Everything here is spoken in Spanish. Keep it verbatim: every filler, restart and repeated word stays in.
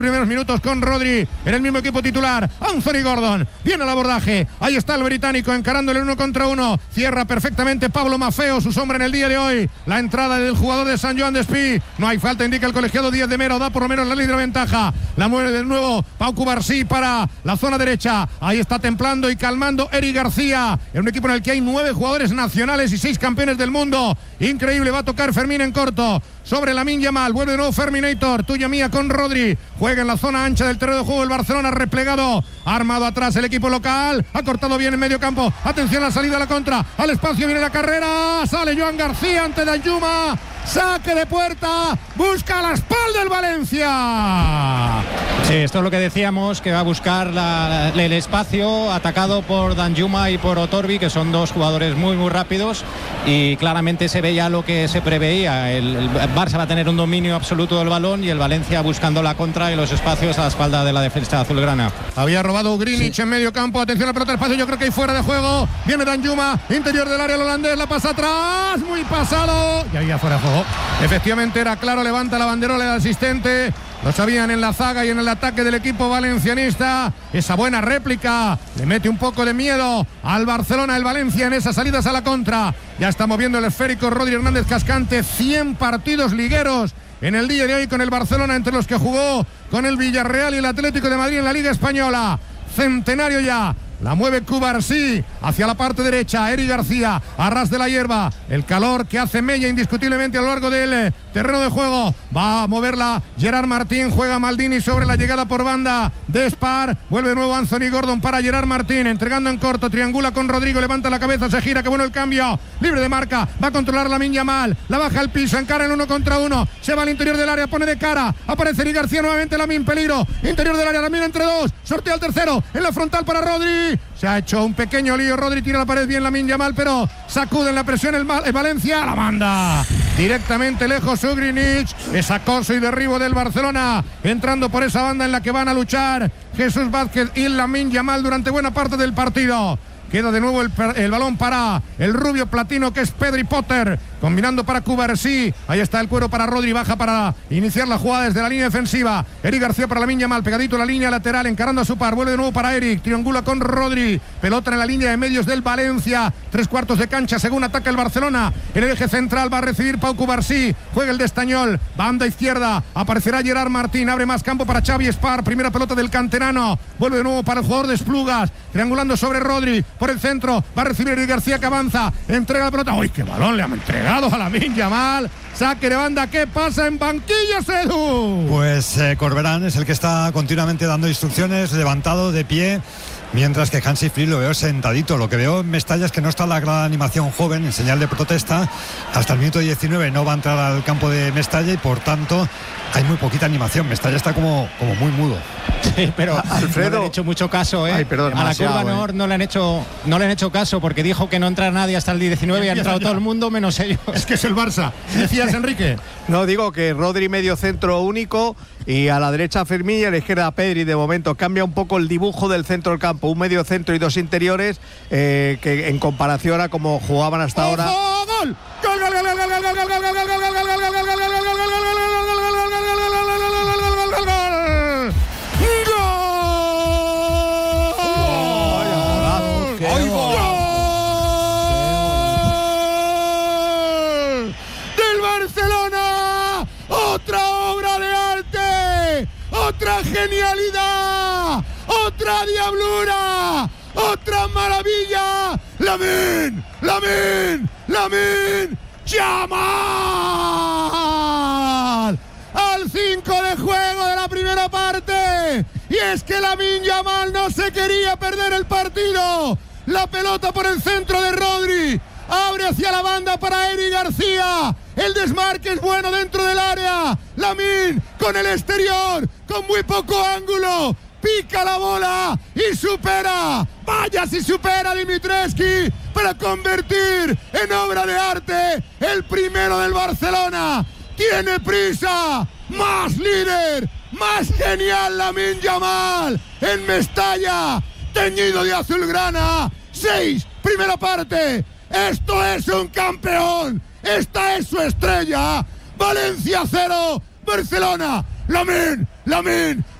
Primeros minutos con Rodri en el mismo equipo titular. Anthony Gordon viene al abordaje. Ahí está el británico encarándole uno contra uno. Cierra perfectamente Pablo Maffeo, su sombra en el día de hoy. La entrada del jugador de San Joan Despí. No hay falta, indica el colegiado Díaz de Mero. Da por lo menos la línea de ventaja. La mueve de nuevo Pau Cubarsí para la zona derecha. Ahí está templando y calmando Eric García. En un equipo en el que hay nueve jugadores nacionales y seis campeones del mundo. Increíble, va a tocar Fermín en corto. Sobre Lamine Yamal, vuelve de nuevo Ferminator, tuya mía con Rodri, juega en la zona ancha del terreno de juego el Barcelona, replegado, armado atrás el equipo local, ha cortado bien en medio campo, atención a la salida a la contra, al espacio viene la carrera, sale Joan García ante Danjuma, saque de puerta, busca la espalda el Valencia. Sí, esto es lo que decíamos, que va a buscar la, el espacio, atacado por Danjuma y por Otorbi, que son dos jugadores muy muy rápidos, y claramente se veía lo que se preveía, el, el Barça va a tener un dominio absoluto del balón y el Valencia buscando la contra y los espacios a la espalda de la defensa azulgrana. Había robado Greenwich sí. en medio campo, atención a la pelota del espacio, yo creo que hay fuera de juego, viene Danjuma, interior del área el holandés, la pasa atrás, muy pasado, y ahí ya fuera de juego. Efectivamente era claro, levanta la banderola del asistente. Lo sabían en la zaga y en el ataque del equipo valencianista. Esa buena réplica le mete un poco de miedo al Barcelona, el Valencia en esas salidas a la contra. Ya está moviendo el esférico Rodri Hernández Cascante. cien partidos ligueros en el día de hoy con el Barcelona, entre los que jugó con el Villarreal y el Atlético de Madrid en la Liga Española. Centenario ya. La mueve Cubarsí hacia la parte derecha. Eric García, a ras de la hierba. El calor que hace mella indiscutiblemente a lo largo del terreno de juego. Va a moverla Gerard Martín. Juega Maldini sobre la llegada por banda de Spar. Vuelve de nuevo Anthony Gordon para Gerard Martín. Entregando en corto. Triangula con Rodrigo. Levanta la cabeza. Se gira. Qué bueno el cambio. Libre de marca. Va a controlar Lamine Yamal. La baja al piso. Encara el uno contra uno. Se va al interior del área. Pone de cara. Aparece Eric García nuevamente. Lamine. Peligro. Interior del área. Lamine entre dos. Sortea el tercero. En la frontal para Rodri. Se ha hecho un pequeño lío. Rodri tira la pared bien Lamine Yamal, pero sacude en la presión el, el Valencia. La manda directamente lejos Greenwich. Es acoso y derribo del Barcelona. Entrando por esa banda en la que van a luchar Jesús Vázquez y Lamine Yamal durante buena parte del partido. Queda de nuevo el, el balón para el rubio platino que es Pedri Potter, combinando para Cubarsí. Ahí está el cuero para Rodri, baja para iniciar la jugada desde la línea defensiva. Eric García para Lamine Yamal, pegadito a la línea lateral, encarando a su par, vuelve de nuevo para Eric, triangula con Rodri, pelota en la línea de medios del Valencia, tres cuartos de cancha según ataca el Barcelona. En el eje central va a recibir Pau Cubarsí, juega el de Estañol, banda izquierda, aparecerá Gerard Martín, abre más campo para Xavi Spar, primera pelota del canterano, vuelve de nuevo para el jugador de Esplugas, triangulando sobre Rodri, por el centro, va a recibir Eric García que avanza, entrega la pelota, ¡uy, qué balón le han entregado a Lamine Yamal! Saque de banda, ¿qué pasa en banquillos, Edu? Pues eh, Corberán es el que está continuamente dando instrucciones, levantado de pie, mientras que Hansi Flick lo veo sentadito. Lo que veo en Mestalla es que no está la gran animación joven en señal de protesta. Hasta el minuto diecinueve no va a entrar al campo de Mestalla y por tanto hay muy poquita animación. Mestalla está como, como muy mudo. Sí, pero Alfredo, no le han hecho mucho caso, ¿eh? Ay, perdón, a la curva no, eh. no le han hecho no le han hecho caso porque dijo que no entra nadie hasta el diecinueve y, y ha entrado ya todo el mundo menos ellos. Es que es el Barça. Decías, Enrique. No, digo que Rodri medio centro único y a la derecha Fermín y a la izquierda Pedri. De momento cambia un poco el dibujo del centro del campo, un medio centro y dos interiores eh, que en comparación a como jugaban hasta ahora. ¡Gol! ¡Gol, gol, gol, gol, gol, gol, gol, gol, gol, gol, gol, gol, gol, gol, otra genialidad, otra diablura, otra maravilla. Lamine, Lamine, Lamine Yamal al cinco de juego de la primera parte. Y es que Lamine Yamal no se quería perder el partido. La pelota por el centro de Rodri, abre hacia la banda para Eric García. El desmarque es bueno dentro del área. Lamine con el exterior, con muy poco ángulo, pica la bola y supera. Vaya si supera Dimitrescu para convertir en obra de arte el primero del Barcelona. Tiene prisa, más líder, más genial Lamine Yamal en Mestalla, teñido de azulgrana. Seis, primera parte. Esto es un campeón. Esta es su estrella. Valencia cero, Barcelona. Lamine Lamine.